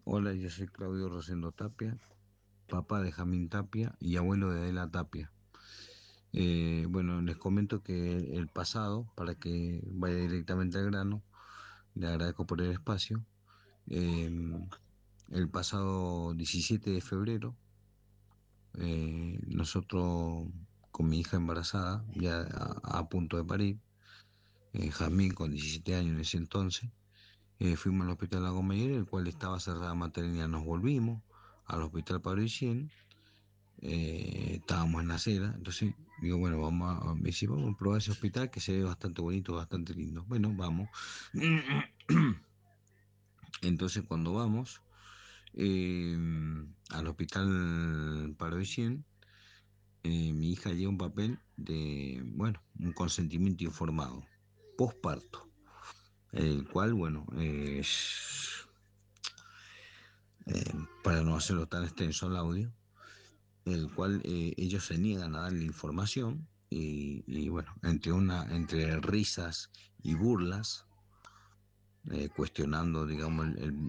Hola, yo soy Claudio Rosendo Tapia, papá de Jamín Tapia y abuelo de Adela Tapia. Bueno, les comento que el pasado, para que vaya directamente al grano, le agradezco por el espacio. eh, el pasado 17 de febrero, nosotros con mi hija embarazada, ya a punto de parir, Jamín con 17 años en ese entonces, fuimos al hospital Lago Mayer, el cual estaba cerrada maternidad. Nos volvimos al hospital Pablo Icien. Estábamos en la acera, entonces digo, bueno, me dice, vamos a probar ese hospital que se ve bastante bonito, bastante lindo. Bueno, vamos. Entonces cuando vamos eh, al hospital Paroicien, mi hija lleva un papel de, bueno, un consentimiento informado, posparto, el cual, bueno, eh, para no hacerlo tan extenso el audio, el cual ellos se niegan a darle información bueno, entre risas y burlas, cuestionando, digamos,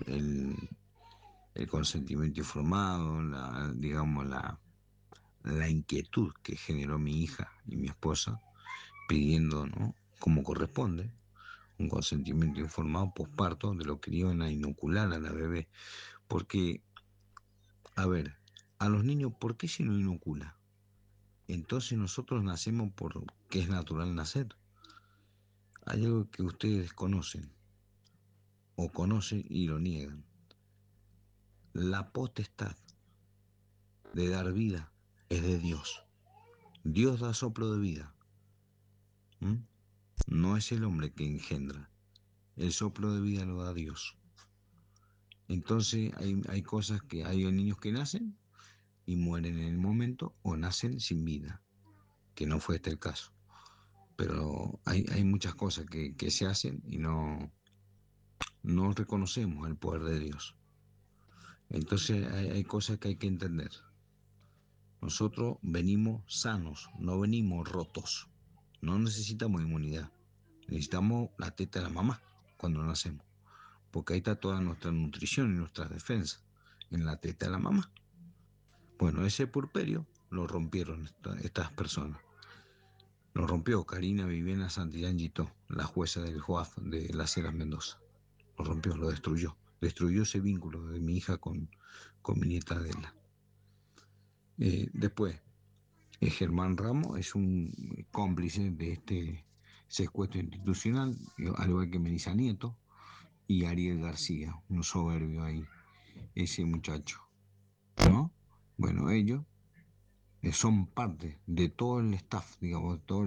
el consentimiento informado, digamos, la inquietud que generó mi hija y mi esposa, pidiendo, ¿no?, como corresponde, un consentimiento informado posparto de lo que iban a inocular a la bebé. Porque, a ver, a los niños, ¿por qué se nos inocula? Entonces nosotros nacemos porque es natural nacer. Hay algo que ustedes desconocen o conocen y lo niegan. La potestad de dar vida es de Dios. Dios da soplo de vida. ¿M? No es el hombre que engendra. El soplo de vida lo da Dios. Entonces hay cosas que hay niños que nacen y mueren en el momento o nacen sin vida, que no fue este el caso. Pero hay muchas cosas que se hacen y no reconocemos el poder de Dios. Entonces hay cosas que hay que entender. Nosotros venimos sanos, no venimos rotos. No necesitamos inmunidad. Necesitamos la teta de la mamá cuando nacemos. Porque ahí está toda nuestra nutrición y nuestras defensas, en la teta de la mamá. Bueno, ese purperio lo rompieron estas personas. Lo rompió Karina Viviana Santillán Gitó, la jueza del JOAF de Las Heras Mendoza. Lo rompió, lo destruyó. Destruyó ese vínculo de mi hija con mi nieta Adela. Después, Germán Ramos es un cómplice de este secuestro institucional, al igual que Melissa Nieto y Ariel García, un soberbio ahí, ese muchacho, ¿no? Bueno, ellos son parte de todo el staff, digamos, todo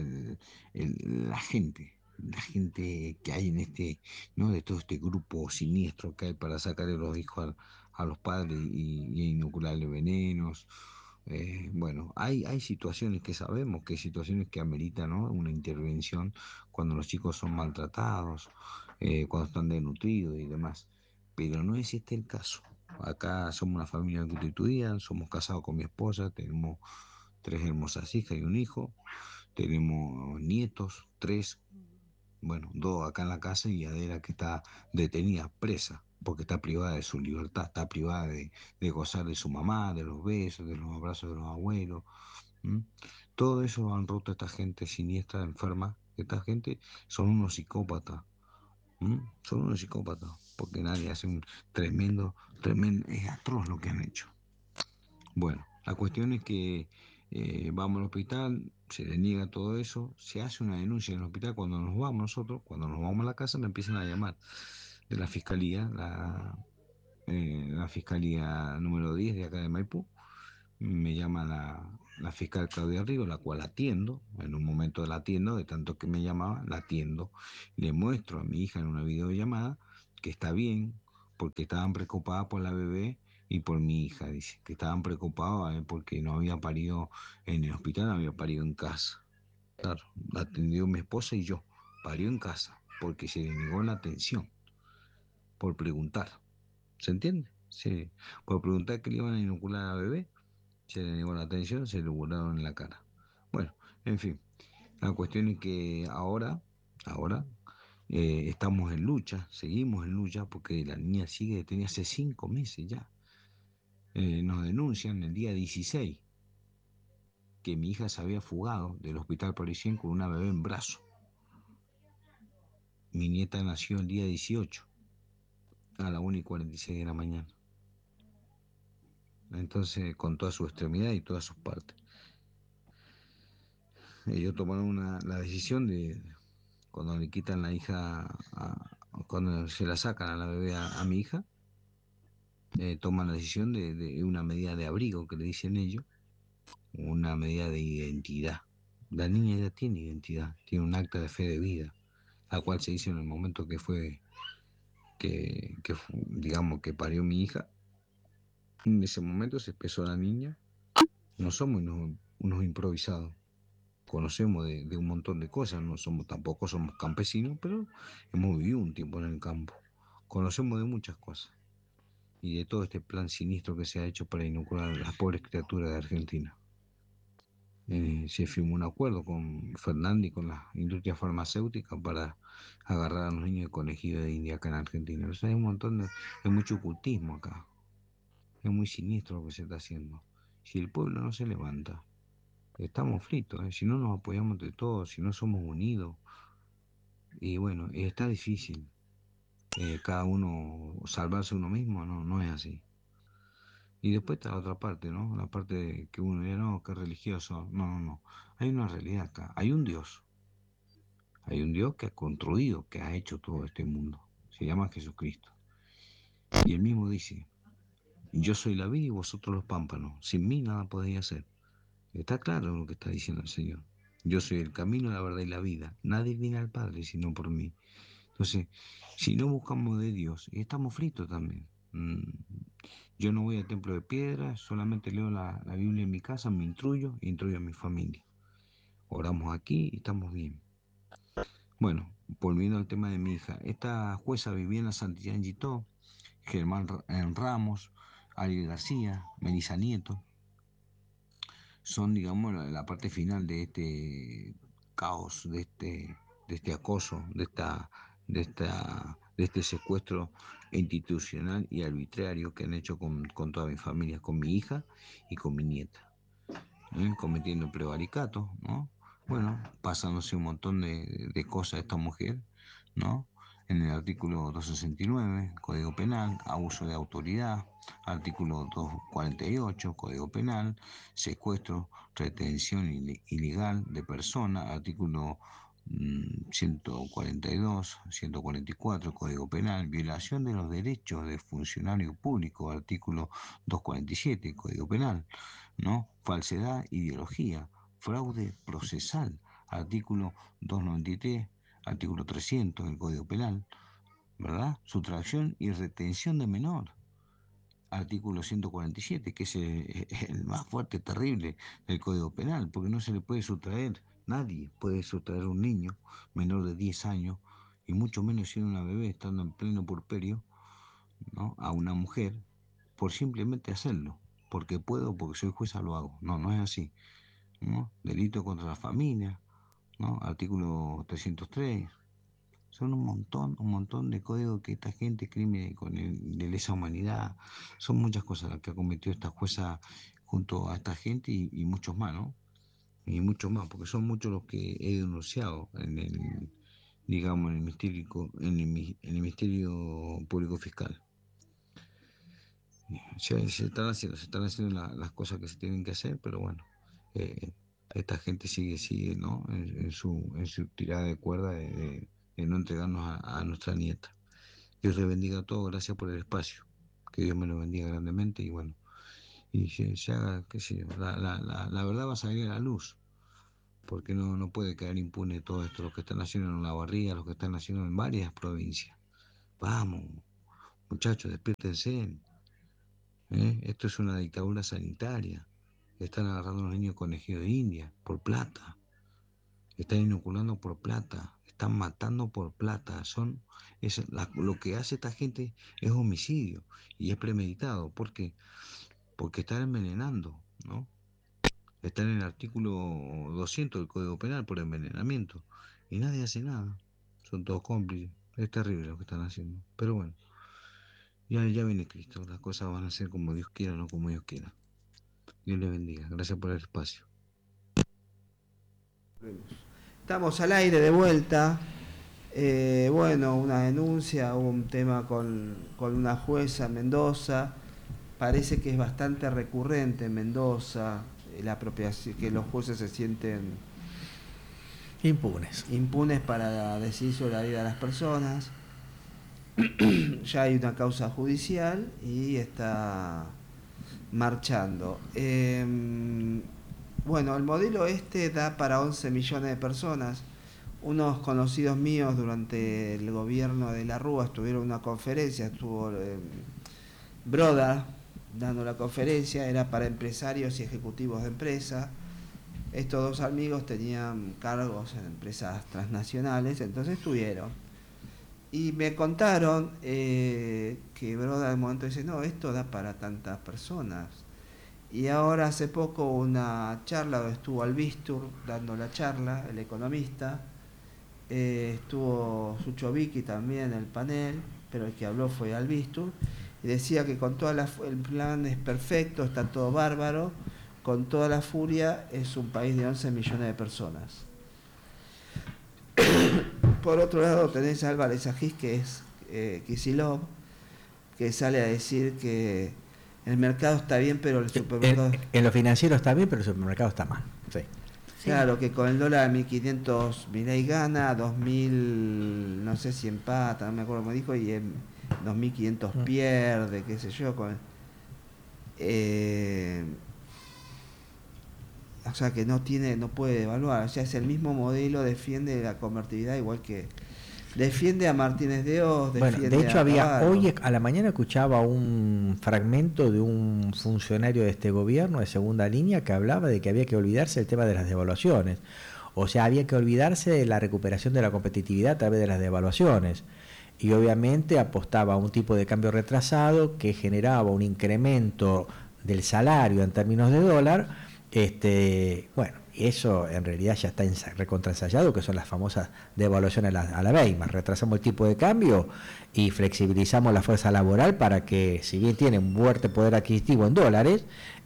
la gente que hay en este, ¿no? De todo este grupo siniestro que hay para sacarle los hijos a los padres y inocularle venenos. Bueno, hay situaciones que sabemos, que hay situaciones que ameritan, ¿no?, una intervención cuando los chicos son maltratados, cuando están desnutridos y demás. Pero no es este el caso. Acá somos una familia constituida, somos casados con mi esposa, tenemos tres hermosas hijas y un hijo, tenemos nietos, tres, bueno, dos acá en la casa y Adela que está detenida, presa, porque está privada de su libertad, está privada de gozar de su mamá, de los besos, de los abrazos de los abuelos. ¿M? Todo eso han roto esta gente siniestra, enferma. Esta gente son unos psicópatas. Son unos psicópatas, porque nadie hace un tremendo, es atroz lo que han hecho. Bueno, la cuestión es que vamos al hospital, se le niega todo eso, se hace una denuncia en el hospital. Cuando nos vamos nosotros, cuando nos vamos a la casa, me empiezan a llamar de la fiscalía, la fiscalía número 10 de acá de Maipú. Me llama la fiscal Claudia Río, la cual atiendo. En un momento la atiendo, de tanto que me llamaba, la atiendo. Le muestro a mi hija en una videollamada que está bien, porque estaban preocupadas por la bebé y por mi hija. Dice que estaban preocupadas porque no había parido en el hospital, había parido en casa. Claro, la atendió mi esposa y yo. Parió en casa, porque se le negó la atención, por preguntar. ¿Se entiende? Sí. Por preguntar que le iban a inocular a la bebé, se le negó la atención, se le burlaron en la cara. Bueno, en fin, la cuestión es que ahora Estamos en lucha, seguimos en lucha porque la niña sigue detenida hace 5 meses ya. Nos denuncian el día 16 que mi hija se había fugado del hospital parisien con una bebé en brazo. Mi nieta nació el día 18 a la 1:46 de la mañana. Entonces, con toda su extremidad y todas sus partes. Ellos tomaron la decisión de, cuando le quitan la hija, cuando se la sacan a la bebé a mi hija, toman la decisión de una medida de abrigo, que le dicen ellos, una medida de identidad. La niña ya tiene identidad, tiene un acta de fe de vida, la cual se hizo en el momento que fue, digamos, que parió mi hija. En ese momento se expresó la niña. No somos unos improvisados, conocemos de un montón de cosas, no somos, tampoco somos campesinos, pero hemos vivido un tiempo en el campo. Conocemos de muchas cosas y de todo este plan siniestro que se ha hecho para inocular a las pobres criaturas de Argentina. Se firmó un acuerdo con Fernández y con las industrias farmacéuticas para agarrar a los niños de conejillo de India acá en Argentina. O sea, hay mucho ocultismo acá. Es muy siniestro lo que se está haciendo. Si el pueblo no se levanta, estamos fritos, ¿eh? Si no nos apoyamos de todos, si no somos unidos, y bueno, está difícil. Cada uno salvarse uno mismo, no, no es así. Y después está la otra parte, ¿no? La parte de que uno dice, no, que religioso. No, no, no. Hay una realidad acá. Hay un Dios. Hay un Dios que ha construido, que ha hecho todo este mundo. Se llama Jesucristo. Y él mismo dice, yo soy la vid y vosotros los pámpanos. Sin mí nada podéis hacer. Está claro lo que está diciendo el Señor. Yo soy el camino, la verdad y la vida. Nadie viene al Padre sino por mí. Entonces, si no buscamos de Dios, estamos fritos también. Yo no voy al templo de piedra, solamente leo la Biblia en mi casa, me instruyo e instruyo a mi familia. Oramos aquí y estamos bien. Bueno, volviendo al tema de mi hija. Esta jueza Viviana Santillán Gitó, Germán Ramos, Ariel García, Melissa Nieto, son, digamos, la parte final de este caos, de este acoso, de este secuestro institucional y arbitrario que han hecho con toda mi familia, con mi hija y con mi nieta, cometiendo prevaricato, ¿no? Bueno, pasándose un montón de cosas a esta mujer, ¿no? En el artículo 269, Código Penal, abuso de autoridad, artículo 248, Código Penal, secuestro, retención ilegal de persona, artículo 142, 144, Código Penal, violación de los derechos de funcionario público, artículo 247, Código Penal, ¿no? Falsedad, ideología, fraude procesal, artículo 293, artículo 300 del Código Penal, ¿verdad? Sustracción y retención de menor, artículo 147, que es el más fuerte, terrible del Código Penal, porque no se le puede sustraer, nadie puede sustraer a un niño menor de 10 años, y mucho menos siendo una bebé, estando en pleno puerperio, ¿no? A una mujer, por simplemente hacerlo, porque puedo, porque soy jueza, lo hago. No, no es así, ¿no? Delito contra la familia, ¿no? Artículo 303. Son un montón de códigos que esta gente, crimen de lesa humanidad, son muchas cosas las que ha cometido esta jueza junto a esta gente y muchos más, ¿no? Y muchos más, porque son muchos los que he denunciado digamos, en el Ministerio Público Fiscal. Se están haciendo las cosas que se tienen que hacer, pero bueno, eh, esta gente sigue, ¿no? En su tirada de cuerda de no entregarnos a nuestra nieta. Dios le bendiga a todos, gracias por el espacio. Que Dios me lo bendiga grandemente y bueno, y se haga, qué sé yo, la verdad va a salir a la luz, porque no puede quedar impune todo esto, lo que están haciendo en La Barriga, lo que están haciendo en varias provincias. Vamos, muchachos, despiértense. Esto es una dictadura sanitaria. Están agarrando a los niños conejillos de India por plata. Están inoculando por plata. Están matando por plata. Lo que hace esta gente es homicidio y es premeditado. ¿Por qué? Porque están envenenando, ¿no? Está en el artículo 200 del Código Penal por envenenamiento y nadie hace nada. son todos cómplices. Es terrible lo que están haciendo. Pero bueno, ya viene Cristo, las cosas van a ser como Dios quiera, no como Dios quiera. Dios les bendiga, gracias por el espacio. Estamos al aire de vuelta. Bueno, una denuncia, hubo un tema con una jueza en Mendoza. Parece que es bastante recurrente en Mendoza la apropiación, que los jueces se sienten impunes para decidir sobre la vida de las personas. Ya hay una causa judicial y está marchando. Bueno, el modelo da para 11 millones de personas. Unos conocidos míos durante el gobierno de la Rúa estuvieron en una conferencia, estuvo Broda dando la conferencia, era para empresarios y ejecutivos de empresa. Estos dos amigos tenían cargos en empresas transnacionales, entonces estuvieron. Y me contaron que Broda de momento dice, no, esto da para tantas personas. Y ahora hace poco una charla donde estuvo Albistur dando la charla, el economista, estuvo Sucho Vicky también en el panel, pero el que habló fue Albistur, y decía que con toda el plan es perfecto, está todo bárbaro, con toda la furia es un país de 11 millones de personas. Por otro lado tenés a Álvarez Agis, que es Kicillof, que sale a decir que el mercado está bien, pero el supermercado... En lo financiero está bien, pero el supermercado está mal. Sí. Claro, que con el dólar a 1.500 Milei gana, 2.000 no sé si empata, no me acuerdo cómo dijo, y en 2.500 pierde, qué sé yo. O sea que no puede devaluar, o sea, es el mismo modelo, defiende la convertibilidad igual que... Defiende a Martínez de Oz, defiende de hecho, a hoy a la mañana escuchaba un fragmento de un funcionario de este gobierno de segunda línea que hablaba de que había que olvidarse del tema de las devaluaciones. O sea, había que olvidarse de la recuperación de la competitividad a través de las devaluaciones. Y obviamente apostaba a un tipo de cambio retrasado que generaba un incremento del salario en términos de dólar. Bueno, eso en realidad ya está recontraensayado, que son las famosas devaluaciones a la Weimar. Retrasamos el tipo de cambio y flexibilizamos la fuerza laboral para que, si bien tiene un fuerte poder adquisitivo en dólares,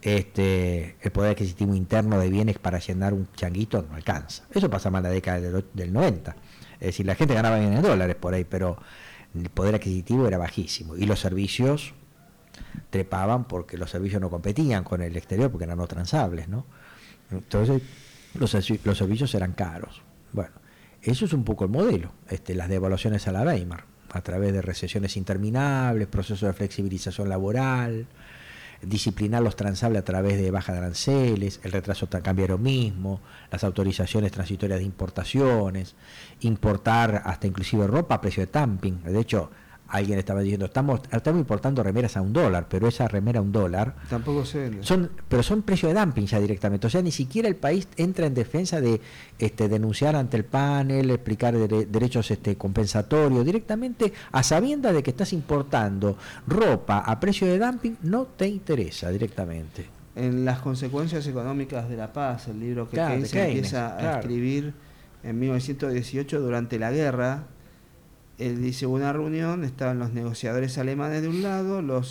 el poder adquisitivo interno de bienes para llenar un changuito no alcanza. Eso pasaba en la década del 90. Es decir, la gente ganaba bien en dólares por ahí, pero el poder adquisitivo era bajísimo. Y los servicios trepaban porque los servicios no competían con el exterior porque eran no transables, ¿no? Entonces los servicios eran caros. Bueno, eso es un poco el modelo, las devaluaciones a la Weimar, a través de recesiones interminables, procesos de flexibilización laboral, disciplinar los transables a través de baja de aranceles, el retraso cambiario mismo, las autorizaciones transitorias de importaciones, importar hasta inclusive ropa a precio de dumping. De hecho, alguien estaba diciendo, estamos importando remeras a $1, pero esa remera a $1 tampoco se vende. Pero son precios de dumping ya directamente. O sea, ni siquiera el país entra en defensa de denunciar ante el panel, explicar derechos compensatorios. Directamente, a sabiendas de que estás importando ropa a precio de dumping, no te interesa directamente. En Las consecuencias económicas de la paz, el libro que Keynes empieza a escribir en 1918 durante la guerra. Él dice, una reunión, estaban los negociadores alemanes de un lado, los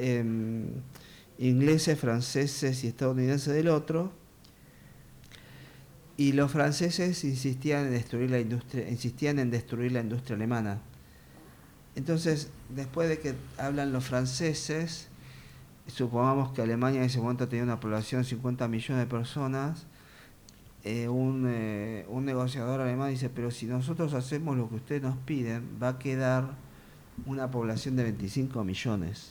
ingleses, franceses y estadounidenses del otro, y los franceses insistían en destruir la industria alemana. Entonces, después de que hablan los franceses, supongamos que Alemania en ese momento tenía una población de 50 millones de personas, un negociador alemán dice, pero si nosotros hacemos lo que ustedes nos piden, va a quedar una población de 25 millones.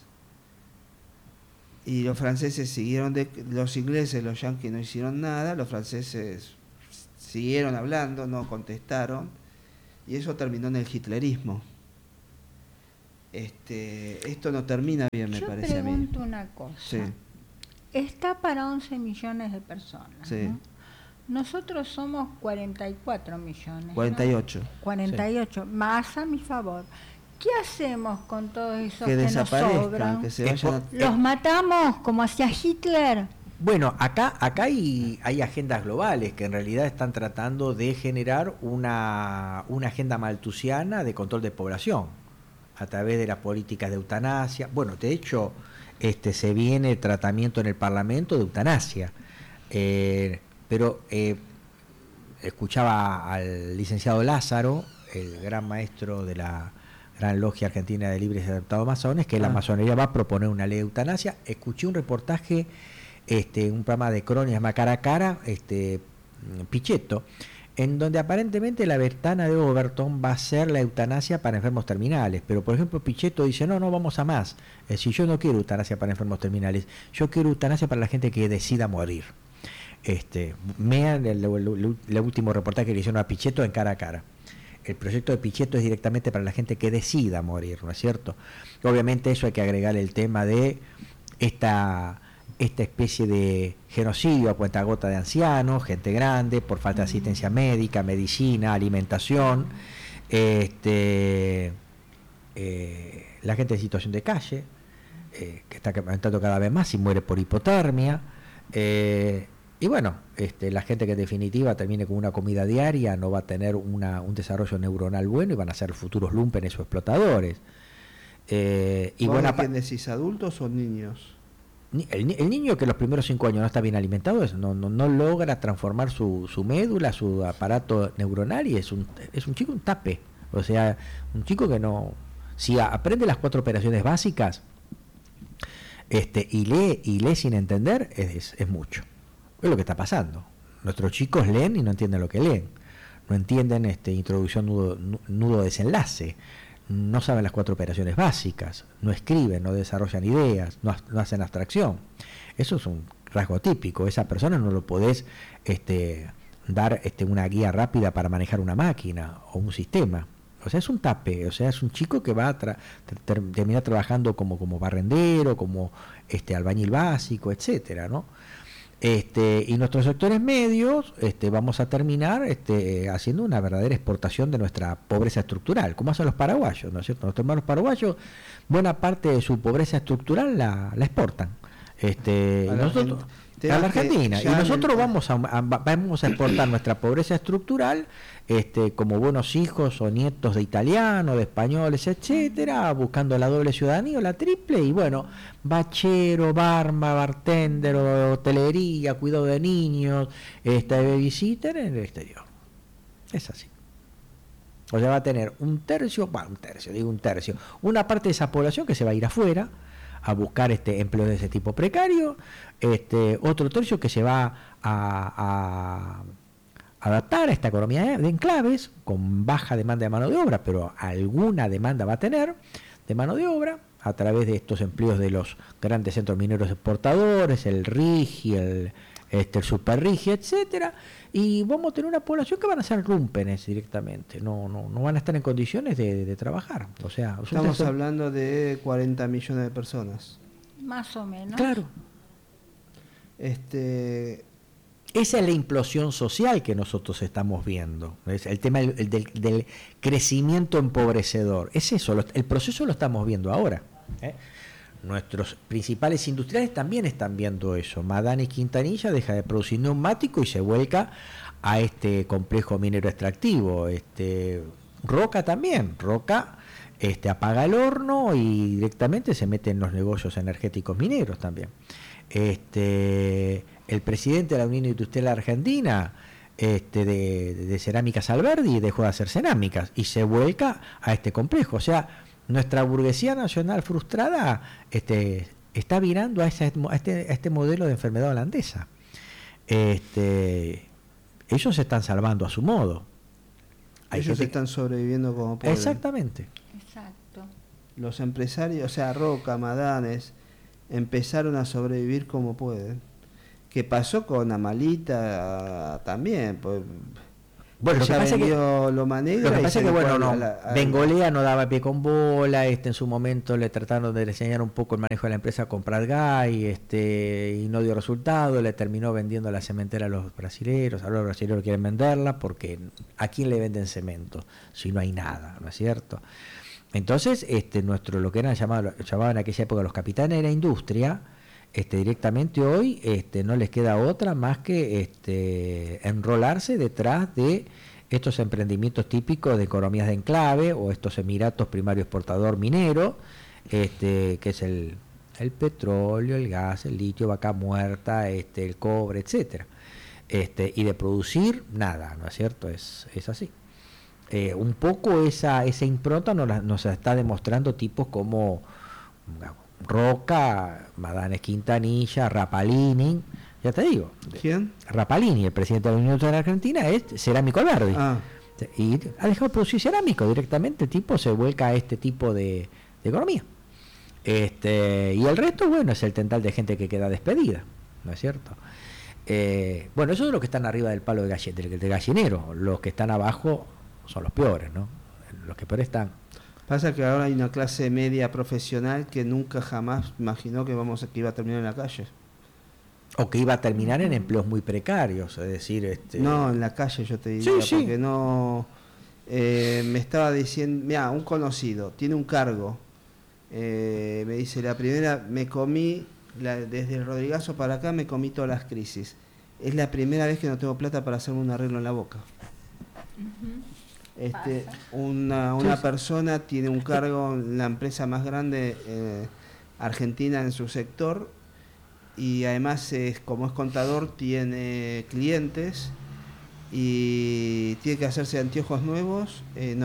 Y los franceses siguieron, los ingleses, los yanquis no hicieron nada, los franceses siguieron hablando, no contestaron, y eso terminó en el hitlerismo. Esto no termina bien, me parece a mí. Yo pregunto una cosa. Sí. Está para 11 millones de personas, sí. ¿no? Nosotros somos 44 millones. 48. ¿no? 48, sí. Más a mi favor. ¿Qué hacemos con todos esos que nos sobran? Que se vayan ¿Los matamos como hacía Hitler? Bueno, acá hay agendas globales que en realidad están tratando de generar una agenda malthusiana de control de población a través de las políticas de eutanasia. Bueno, de hecho, se viene tratamiento en el Parlamento de eutanasia. Pero escuchaba al licenciado Lázaro, el gran maestro de la Gran Logia Argentina de Libres y Adaptados Masones, que la masonería va a proponer una ley de eutanasia. Escuché un reportaje, un programa de crónicas cara a cara, Pichetto, en donde aparentemente la ventana de Overton va a ser la eutanasia para enfermos terminales. Pero, por ejemplo, Pichetto dice, no vamos a más. Si yo no quiero eutanasia para enfermos terminales, yo quiero eutanasia para la gente que decida morir. Vean el último reportaje que le hicieron a Pichetto en cara a cara. El proyecto de Pichetto es directamente para la gente que decida morir, ¿no es cierto? Obviamente eso hay que agregar el tema de esta especie de genocidio a cuentagota de ancianos, gente grande, por falta de asistencia médica, medicina, alimentación, la gente en situación de calle, que está aumentando cada vez más y muere por hipotermia, y bueno, la gente que en definitiva termine con una comida diaria no va a tener un desarrollo neuronal bueno y van a ser futuros lumpenes o explotadores. Y bueno, ¿quién decís, adultos o niños? El niño que los primeros 5 años no está bien alimentado no logra transformar su médula, su aparato neuronal, y es un chico, un tape. O sea, un chico que no... Si aprende las 4 operaciones básicas y lee sin entender, es mucho. Es lo que está pasando. Nuestros chicos leen y no entienden lo que leen. No entienden introducción, nudo, desenlace. No saben las 4 operaciones básicas. No escriben, no desarrollan ideas, no hacen abstracción. Eso es un rasgo típico. Esa persona no lo podés dar una guía rápida para manejar una máquina o un sistema. O sea, es un tape. O sea, es un chico que va a terminar trabajando como barrendero, como albañil básico, etcétera, ¿no? Y nuestros sectores medios vamos a terminar haciendo una verdadera exportación de nuestra pobreza estructural, como hacen los paraguayos, ¿no es cierto? Nuestros hermanos paraguayos, buena parte de su pobreza estructural la exportan. Nosotros a la Argentina, y nosotros vamos a exportar nuestra pobreza estructural como buenos hijos o nietos de italianos, de españoles, etcétera, buscando la doble ciudadanía o la triple, y bueno, bachero, bartender, hotelería, cuidado de niños, babysitter en el exterior. Es así. O sea, va a tener un tercio, una parte de esa población que se va a ir afuera a buscar empleo de ese tipo precario, otro tercio que se va a adaptar a esta economía de enclaves con baja demanda de mano de obra, pero alguna demanda va a tener de mano de obra a través de estos empleos de los grandes centros mineros exportadores, el RIGI, el Super RIGI, etcétera, y vamos a tener una población que van a ser lumpenes directamente, no van a estar en condiciones de trabajar. O sea, estamos hablando de 40 millones de personas. Más o menos. Claro. Esa es la implosión social que nosotros estamos viendo. Es el tema del crecimiento empobrecedor. Es eso, el proceso lo estamos viendo ahora. Nuestros principales industriales también están viendo eso. Madani Quintanilla deja de producir neumático y se vuelca a este complejo minero extractivo. Roca también. Roca apaga el horno y directamente se mete en los negocios energéticos mineros también. El presidente de la Unión Industrial Argentina de Cerámicas Alberdi dejó de hacer cerámicas y se vuelca a este complejo. O sea, nuestra burguesía nacional frustrada está virando a este modelo de enfermedad holandesa. Ellos se están salvando a su modo. Ellos están sobreviviendo como pueden. Exactamente. Exacto. Los empresarios, o sea, Roca, Madanes, empezaron a sobrevivir como pueden. ¿Qué pasó con Amalita también? Pues, bueno, lo que pasa es que Bengolea no daba pie con bola, en su momento le trataron de enseñar un poco el manejo de la empresa con Pratgay, y no dio resultado, le terminó vendiendo la cementera a los brasileros. Ahora los brasileros quieren venderla porque ¿a quién le venden cemento? Si no hay nada, ¿no es cierto? Entonces, lo que eran llamaban en aquella época los capitanes de la industria, directamente hoy no les queda otra más que enrolarse detrás de estos emprendimientos típicos de economías de enclave o estos emiratos primario exportador minero, que es el petróleo, el gas, el litio, vaca muerta, el cobre, etcétera. Y de producir nada, ¿no es cierto? Es así. Un poco esa impronta nos está demostrando tipos como Roca, Madanes Quintanilla, Rapalini, ya te digo. ¿Quién? Rapalini, el presidente de la Unión de la Argentina, es Cerámico Alberdi. Y ha dejado de producir cerámico directamente, el tipo se vuelca a este tipo de economía. Y el resto, bueno, es el tental de gente que queda despedida, ¿no es cierto? Bueno, esos son los que están arriba del palo del gallinero. Los que están abajo son los peores, ¿no? Los que peores están. Pasa que ahora hay una clase media profesional que nunca jamás imaginó que iba a terminar en la calle. O que iba a terminar en empleos muy precarios, es decir... No, en la calle yo te diría, porque no... me estaba diciendo, mira, un conocido, tiene un cargo, me dice, la primera, me comí, desde el Rodrigazo para acá me comí todas las crisis. Es la primera vez que no tengo plata para hacerme un arreglo en la boca. Una persona tiene un cargo en la empresa más grande argentina en su sector y además como es contador tiene clientes y tiene que hacerse anteojos nuevos.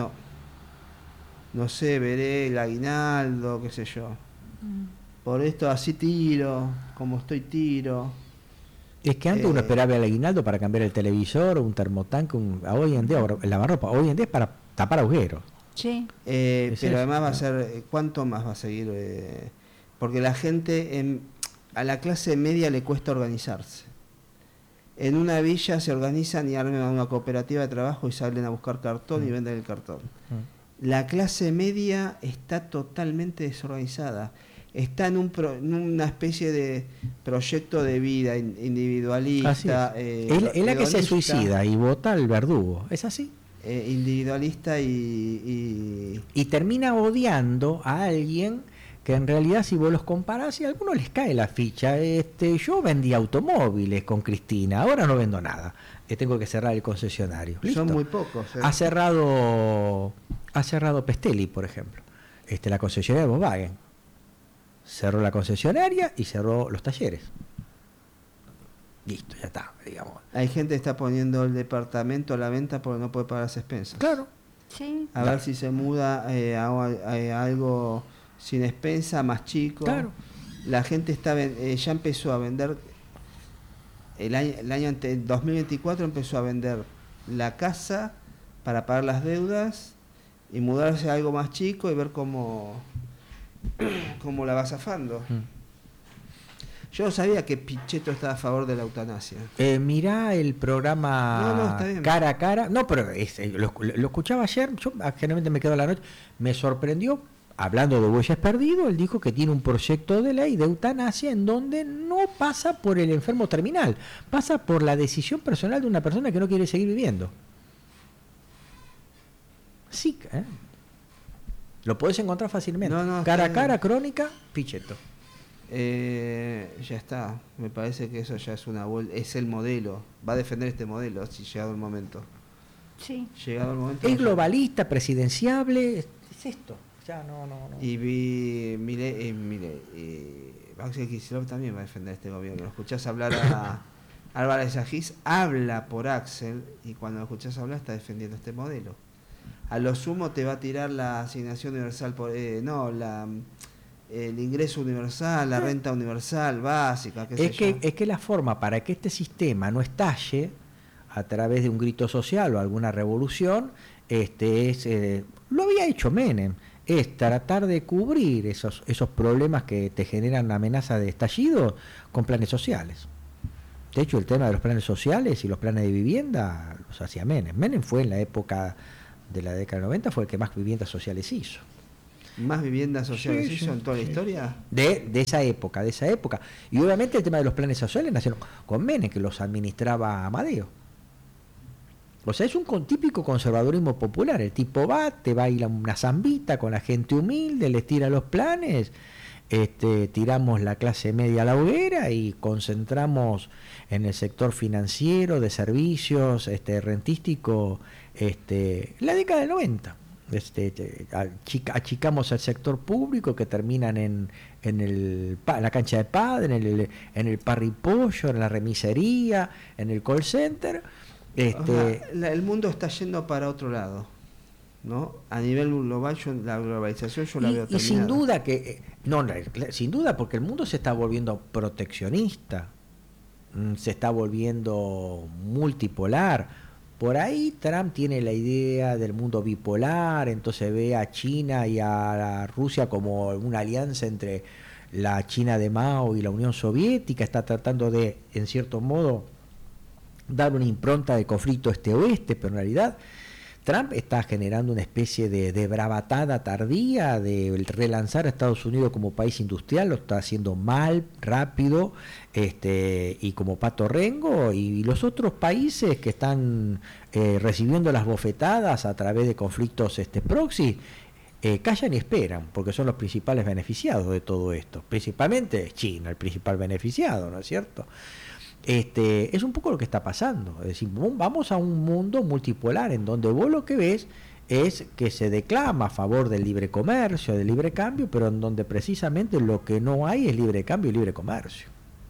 No sé, veré el aguinaldo, qué sé yo. Por esto así tiro, como estoy tiro. Es que antes uno esperaba el aguinaldo para cambiar el televisor, un termotanque, hoy en día el lavarropa, hoy en día es para tapar agujeros. Sí. Pero además va a ser, ¿cuánto más va a seguir? Porque la gente, a la clase media le cuesta organizarse. En una villa se organizan y arman una cooperativa de trabajo y salen a buscar cartón y venden el cartón. La clase media está totalmente desorganizada. Está en una especie de proyecto de vida individualista. Es la que se suicida y vota al verdugo, ¿es así? Individualista y termina odiando a alguien que en realidad, si vos los comparás, y a algunos les cae la ficha. Yo vendí automóviles con Cristina, ahora no vendo nada, tengo que cerrar el concesionario. ¿Listo? Son muy pocos. Ha cerrado Pestelli, por ejemplo, la concesionaria de Volkswagen. Cerró la concesionaria y cerró los talleres. Listo, ya está, digamos. Hay gente que está poniendo el departamento a la venta porque no puede pagar las expensas. Claro. Sí. A ver si se muda a algo sin expensa, más chico. Claro. La gente ya empezó a vender. El año 2024 empezó a vender la casa para pagar las deudas y mudarse a algo más chico y ver cómo la va zafando. Yo no sabía que Pichetto estaba a favor de la eutanasia. Mirá el programa está bien. Cara a Cara. No, pero lo escuchaba ayer. Yo generalmente me quedo a la noche. Me sorprendió, hablando de Bueyes Perdidos, él dijo que tiene un proyecto de ley de eutanasia en donde no pasa por el enfermo terminal, pasa por la decisión personal de una persona que no quiere seguir viviendo. Sí, lo podés encontrar fácilmente. Cara a Cara, Crónica, Pichetto. Ya está. Me parece que eso ya es el modelo. Va a defender este modelo si llegado el momento. Sí. Llegado el momento. Es globalista, presidenciable. Es esto. Ya no. Y vi Axel Kicillof también va a defender este gobierno. Lo escuchás hablar a Álvarez Agis, habla por Axel, y cuando lo escuchás hablar está defendiendo este modelo. A lo sumo te va a tirar la asignación universal el ingreso universal, la renta universal básica, es que la forma para que este sistema no estalle a través de un grito social o alguna revolución, lo había hecho Menem, es tratar de cubrir esos problemas que te generan amenaza de estallido con planes sociales. De hecho, el tema de los planes sociales y los planes de vivienda los hacía Menem. Menem fue en la época de la década del 90, fue el que más viviendas sociales hizo. ¿Más viviendas sociales hizo en toda la historia? De esa época. Y obviamente el tema de los planes sociales nacieron con Menem, que los administraba Amadeo. O sea, es un típico conservadurismo popular. El tipo te va a ir a una zambita con la gente humilde, les tira los planes, tiramos la clase media a la hoguera y concentramos en el sector financiero, de servicios, rentístico, la década del 90. Achicamos el sector público que terminan en la cancha de pádel, en el parripollo, en la remisería, en el call center. El mundo está yendo para otro lado, ¿no? A nivel global, la globalización yo la veo terminada. Y sin duda que sin duda, porque el mundo se está volviendo proteccionista, se está volviendo multipolar. Por ahí Trump tiene la idea del mundo bipolar, entonces ve a China y a Rusia como una alianza entre la China de Mao y la Unión Soviética, está tratando de, en cierto modo, dar una impronta de conflicto este-oeste, pero en realidad Trump está generando una especie de bravatada tardía de relanzar a Estados Unidos como país industrial, lo está haciendo mal, rápido, y como pato rengo, y los otros países que están recibiendo las bofetadas a través de conflictos proxy, callan y esperan, porque son los principales beneficiados de todo esto. Principalmente China, el principal beneficiado, ¿no es cierto? Es un poco lo que está pasando. Es decir, vamos a un mundo multipolar en donde vos lo que ves es que se declama a favor del libre comercio, del libre cambio, pero en donde precisamente lo que no hay es libre cambio y libre comercio.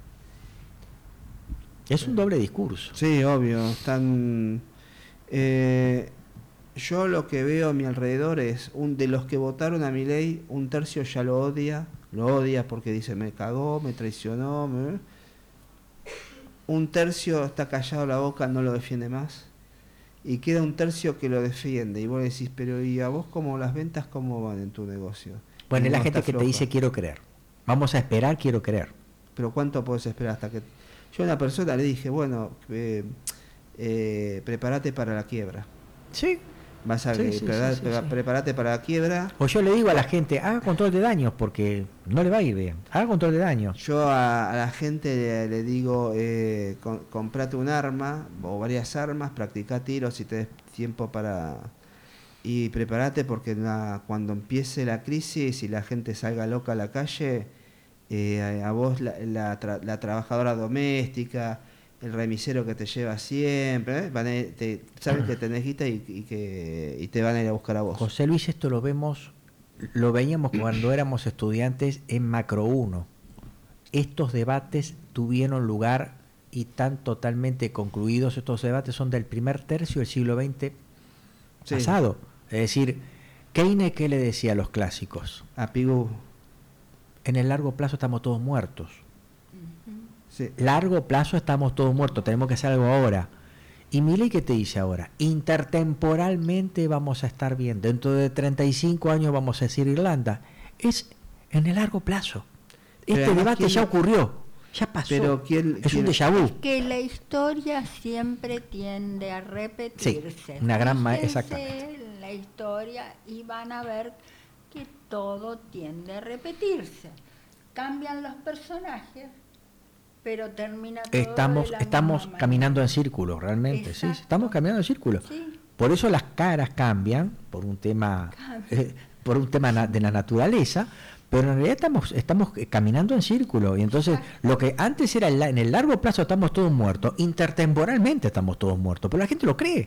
Es un doble discurso. Sí, obvio. Están. Yo lo que veo a mi alrededor es de los que votaron a Milei, un tercio ya lo odia porque dice me cagó, me traicionó. Un tercio está callado la boca, no lo defiende más. Y queda un tercio que lo defiende. Y vos decís, pero ¿y a vos cómo las ventas cómo van en tu negocio? Bueno, es la No gente está que floja. te dice quiero creer. Vamos a esperar, quiero creer. Pero ¿cuánto podés esperar hasta que...? Yo a una persona le dije, bueno, prepárate para la quiebra. Sí. Vas a Sí, prepárate para la quiebra. O yo le digo a la gente, haga control de daños porque no le va a ir bien. Haga control de daños. Yo a la gente le digo, comprate un arma o varias armas, practica tiros si te des tiempo para... Y prepárate porque cuando empiece la crisis y la gente salga loca a la calle, a vos la trabajadora doméstica, el remisero que te lleva siempre, saben que tenés guita y te van a ir a buscar a vos. José Luis, esto lo veíamos cuando éramos estudiantes en Macro 1. Estos debates tuvieron lugar y están totalmente concluidos. Estos debates son del primer tercio del siglo XX pasado. Es decir, Keynes, ¿qué le decía a los clásicos? A Pigou. En el largo plazo estamos todos muertos. Sí. Largo plazo estamos todos muertos, tenemos que hacer algo ahora. ¿Y Milei qué te dice ahora? Intertemporalmente vamos a estar bien. Dentro de 35 años vamos a decir Irlanda. Es en el largo plazo. Este debate ya ocurrió, ya pasó. Pero es un déjà vu. Que la historia siempre tiende a repetirse. Sí, una gran Fíjense exactamente. la historia y van a ver que todo tiende a repetirse. Cambian los personajes, pero termina todo Estamos manera. caminando en círculo, realmente. Exacto. Sí, estamos caminando en círculo. Sí. Por eso las caras cambian por un tema de la naturaleza, pero en realidad estamos caminando en círculo. Y entonces lo que antes era en el largo plazo estamos todos muertos, intertemporalmente estamos todos muertos, pero la gente lo cree.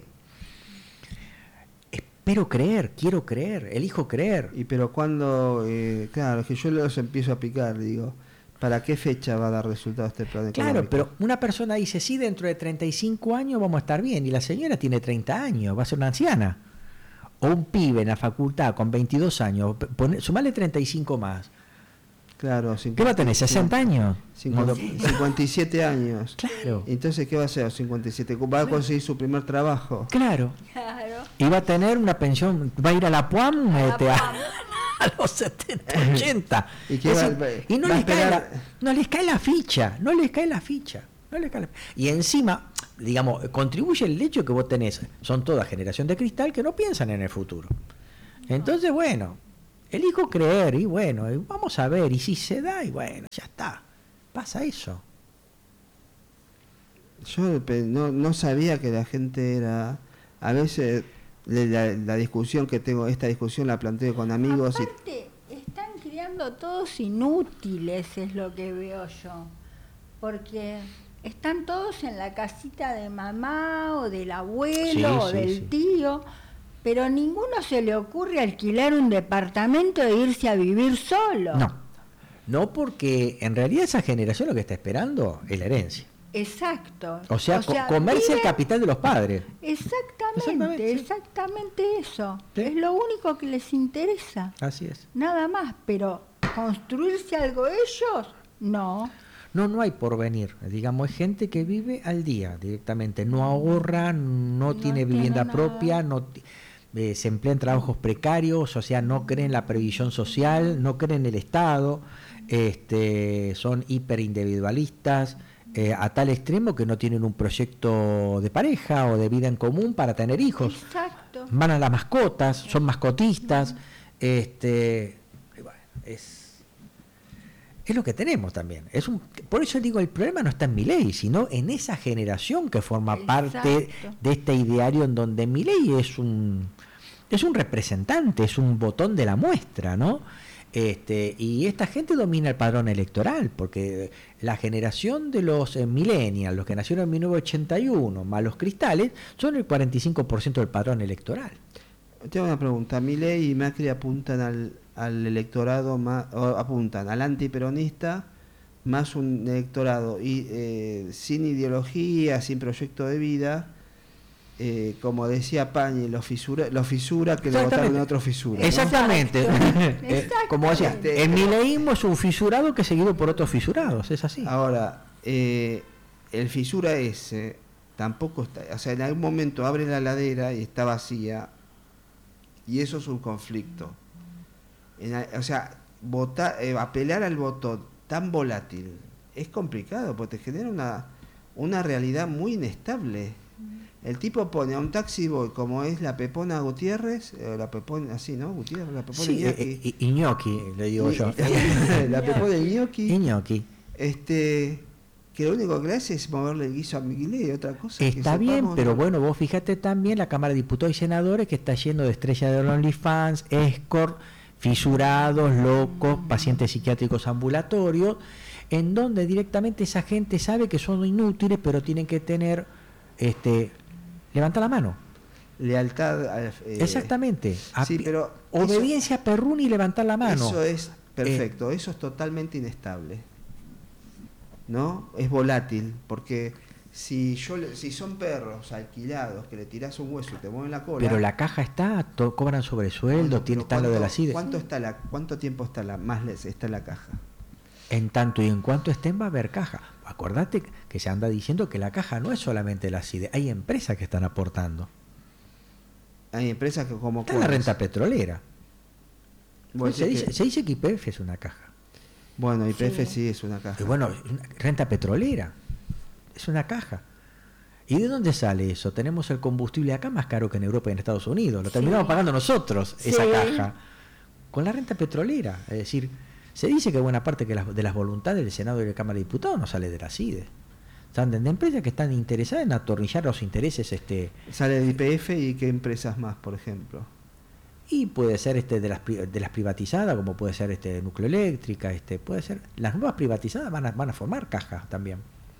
Espero creer, quiero creer, elijo creer. Pero cuando, claro, es que yo los empiezo a picar, digo, ¿para qué fecha va a dar resultado este plan económico? Claro, pero una persona dice, sí, dentro de 35 años vamos a estar bien, y la señora tiene 30 años, va a ser una anciana. O un pibe en la facultad con 22 años, sumale 35 más. Claro, ¿Qué va a tener? ¿60 años? 57 años. Claro. Entonces, ¿qué va a hacer a los 57? ¿Va a conseguir su primer trabajo? Claro. Y va a tener una pensión, va a ir a la PUAM a los 70, 80. Y no les cae la ficha, no les cae la ficha. Y encima, digamos, contribuye el hecho que vos tenés, son toda generación de cristal que no piensan en el futuro. Entonces, bueno, elijo creer y bueno, vamos a ver, y si se da, y bueno, ya está, pasa eso. Yo no sabía que la gente era, a veces la discusión que tengo, esta discusión la planteo con amigos. Aparte, están creando quedando todos inútiles, es lo que veo yo. Porque están todos en la casita de mamá o del abuelo o del tío, pero ninguno se le ocurre alquilar un departamento e irse a vivir solo. No, porque en realidad esa generación lo que está esperando es la herencia. Exacto. O sea comerse el capital de los padres. Exactamente eso. Sí. Es lo único que les interesa. Así es. Nada más, pero construirse algo ellos, no. No hay porvenir. Digamos, es gente que vive al día directamente. No ahorra, no tiene vivienda propia, se emplea en trabajos precarios, o sea, no creen en la previsión social, no creen en el Estado, son hiperindividualistas. A tal extremo que no tienen un proyecto de pareja o de vida en común para tener hijos. Exacto. Van a las mascotas, son mascotistas. Bueno, es lo que tenemos también. Por eso digo, el problema no está en Milei, sino en esa generación que forma parte de este ideario en donde Milei es un representante, es un botón de la muestra, ¿no? Y esta gente domina el padrón electoral, porque la generación de los millennials, los que nacieron en 1981, más los cristales, son el 45% del padrón electoral. Tengo una pregunta. Milei y Macri apuntan al electorado, apuntan al antiperonista, más un electorado sin ideología, sin proyecto de vida. Como decía Pañi, los fisura que le votaron a otro fisura, ¿no? Exactamente. Como decía, el mileísmo es un fisurado que es seguido por otros fisurados, es así. Ahora, el fisura ese tampoco está, o sea, en algún momento abre la heladera y está vacía, y eso es un conflicto. O sea, apelar al voto tan volátil es complicado porque te genera una realidad muy inestable. El tipo pone a un taxi boy como es la Pepona Gutiérrez, la Pepona, así, ¿no? Gutiérrez, la Pepona Iñoki, le digo yo. La Pepona Iñoki. Que lo único que le hace es moverle el guiso a Milei, otra cosa. Está bien, pero bueno, vos fíjate también la Cámara de Diputados y Senadores que está lleno de estrellas de OnlyFans, escort, fisurados, locos, pacientes psiquiátricos ambulatorios, en donde directamente esa gente sabe que son inútiles, pero tienen que tener levanta la mano. Lealtad. Exactamente. Sí, pero obediencia perruna y levantar la mano. Eso es perfecto. Eso es totalmente inestable. ¿No? Es volátil. Porque si son perros alquilados que le tirás un hueso y te mueven la cola. Pero la caja está, cobran sobresueldo, está lo de la CIDE. ¿Cuánto tiempo está la caja? En tanto y en cuanto estén va a haber caja. Acordate que se anda diciendo que la caja no es solamente la CIDE, hay empresas que están aportando. Hay empresas que como... Está la renta petrolera. Se dice que YPF es una caja. Bueno, YPF sí es una caja. Y bueno, renta petrolera es una caja. ¿Y de dónde sale eso? Tenemos el combustible acá más caro que en Europa y en Estados Unidos. Lo terminamos pagando nosotros, esa caja. Con la renta petrolera. Es decir, se dice que buena parte de las voluntades del Senado y de la Cámara de Diputados no sale de la CIDE. Salen de empresas que están interesadas en atornillar los intereses. Sale de YPF y qué empresas más, por ejemplo. Y puede ser de las privatizadas, como puede ser Nucleoeléctrica, puede ser. Las nuevas privatizadas van a formar cajas también.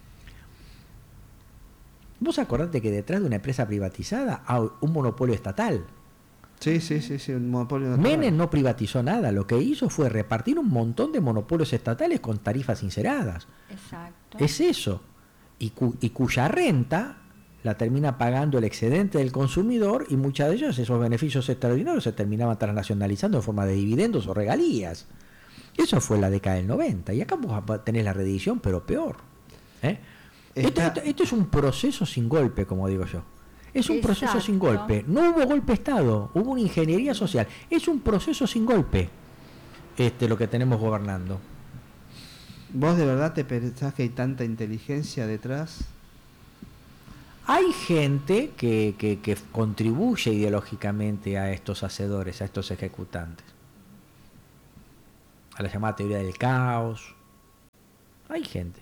Vos acordate que detrás de una empresa privatizada hay un monopolio estatal. Sí, un monopolio natural. Menem no privatizó nada, lo que hizo fue repartir un montón de monopolios estatales con tarifas sinceradas. Exacto. Es eso. Y cuya renta la termina pagando el excedente del consumidor, y muchas de ellas, esos beneficios extraordinarios, se terminaban transnacionalizando en forma de dividendos o regalías. Eso fue la década del 90. Y acá vos tenés la reedición, pero peor. Esto es un proceso sin golpe, como digo yo. Es un proceso sin golpe. No hubo golpe de Estado, hubo una ingeniería social. Es un proceso sin golpe lo que tenemos gobernando. ¿Vos de verdad te pensás que hay tanta inteligencia detrás? Hay gente que contribuye ideológicamente a estos hacedores, a estos ejecutantes. A la llamada teoría del caos. Hay gente.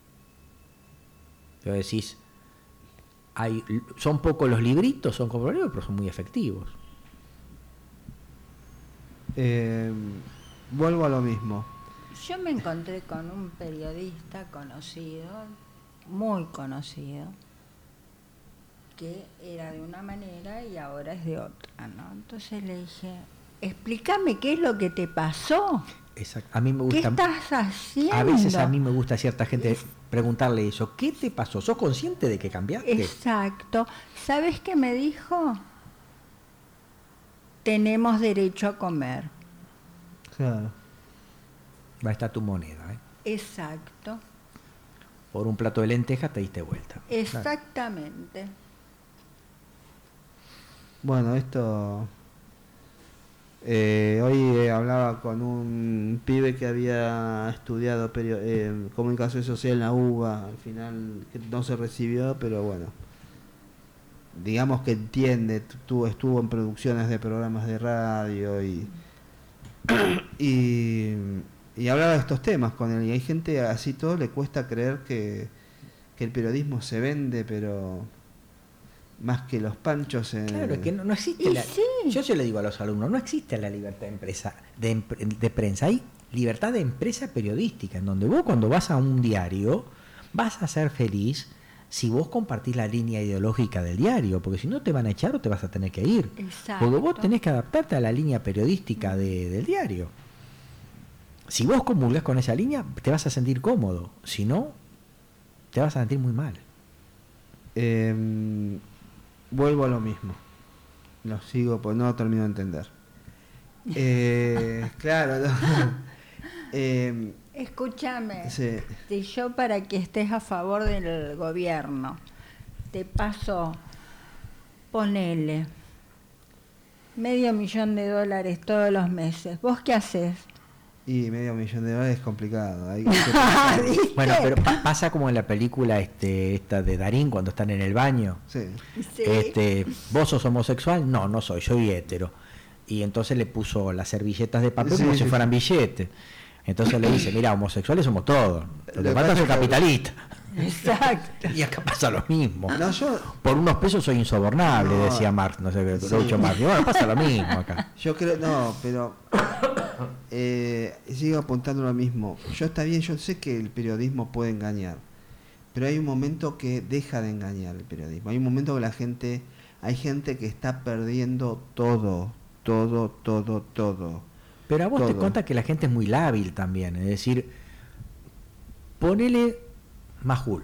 Pero decís, son pocos los libritos, son como libros, pero son muy efectivos. vuelvo a lo mismo. Yo me encontré con un periodista conocido, muy conocido, que era de una manera y ahora es de otra, ¿no? Entonces le dije, explícame qué es lo que te pasó. Exacto. A mí me ¿Qué gusta. estás haciendo? A veces a mí me gusta a cierta gente preguntarle eso. ¿Qué te pasó? ¿Sos consciente de que cambiaste? Exacto. ¿Sabes qué me dijo? Tenemos derecho a comer. Claro. Va a estar tu moneda, ¿eh? Exacto. Por un plato de lentejas te diste vuelta. Exactamente. Bueno, esto... hoy hablaba con un pibe que había estudiado comunicación social en la UBA, al final que no se recibió, pero bueno, digamos que entiende, estuvo en producciones de programas de radio y hablaba de estos temas con él, y hay gente así, todo le cuesta creer que el periodismo se vende, pero más que los panchos Claro, es que no existe sí. Yo se lo digo a los alumnos, no existe la libertad de prensa, hay libertad de empresa periodística, en donde vos cuando vas a un diario vas a ser feliz si vos compartís la línea ideológica del diario, porque si no te van a echar o te vas a tener que ir. Exacto. Porque vos tenés que adaptarte a la línea periodística del diario. Si vos comulgás con esa línea, te vas a sentir cómodo, si no, te vas a sentir muy mal. Vuelvo a lo mismo. Lo sigo, pues no termino de entender. Claro, no. Escúchame, Sí. si yo para que estés a favor del gobierno te paso, ponele $500,000 todos los meses, ¿vos qué haces? Y $500,000 es complicado. ¿Viste? Bueno, pero pasa como en la película esta de Darín cuando están en el baño. Sí. Sí. ¿Vos sos homosexual? No, no soy hétero. Y entonces le puso las servilletas de papel Sí, como sí, si fueran billetes. Entonces le dice, mira, homosexuales somos todos. Lo que pasa es que capitalista. Exacto. Y acá pasa lo mismo. No, Por unos pesos soy insobornable, No. decía Marx, no sé, Sí. Groucho Marx. Y bueno, pasa lo mismo acá. yo creo, no, pero sigo apuntando lo mismo. Está bien, yo sé que el periodismo puede engañar, pero hay un momento que deja de engañar el periodismo. Hay un momento que hay gente que está perdiendo todo. Pero a vos te Todo. cuenta que la gente es muy lábil también, es decir, ponele Majul,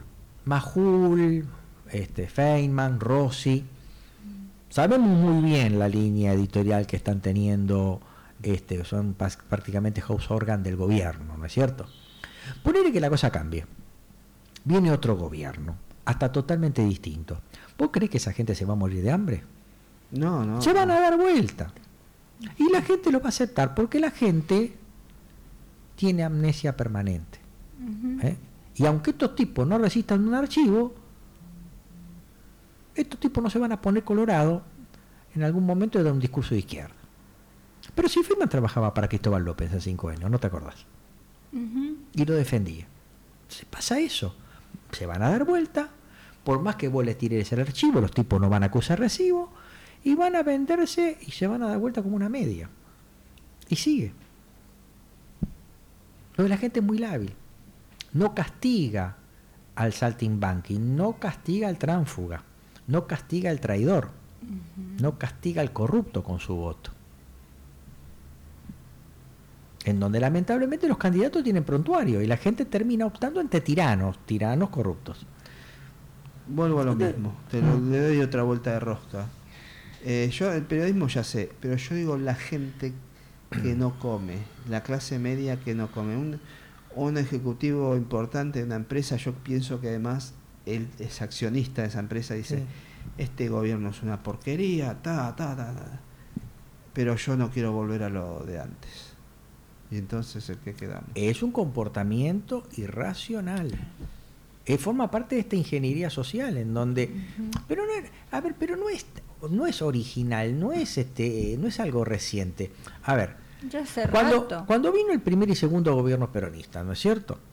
Feynman, Rossi, sabemos muy bien la línea editorial que están teniendo, son prácticamente house organ del gobierno, ¿no es cierto? Ponele que la cosa cambie, viene otro gobierno, hasta totalmente distinto. ¿Vos creés que esa gente se va a morir de hambre? No. Se van a dar vuelta. Y la gente lo va a aceptar porque la gente tiene amnesia permanente. ¿Eh? Y aunque estos tipos no resistan un archivo, estos tipos no se van a poner colorado en algún momento de dar un discurso de izquierda. Pero si Feynman trabajaba para Cristóbal López hace 5 años, ¿no te acordás? Y lo defendía. Se pasa eso. Se van a dar vuelta, por más que vos les tires el archivo, los tipos no van a acusar recibo, y van a venderse y se van a dar vuelta como una media. Y sigue. Lo de la gente es muy lábil. No castiga al saltimbanqui, no castiga al tránsfuga, no castiga al traidor, no castiga al corrupto con su voto. En donde lamentablemente los candidatos tienen prontuario y la gente termina optando entre tiranos corruptos. Vuelvo a lo mismo, le doy otra vuelta de rosca. Yo el periodismo ya sé, pero yo digo la gente que no come, la clase media que no come. Un ejecutivo importante de una empresa, yo pienso que además él es accionista de esa empresa, dice, Sí. Este gobierno es una porquería, pero yo no quiero volver a lo de antes. Y entonces, ¿en qué quedamos? Es un comportamiento irracional. Forma parte de esta ingeniería social en donde, pero no es original, no es algo reciente. A ver, Ya hace cuando rato. vino el primer y segundo gobierno peronista, ¿no es cierto?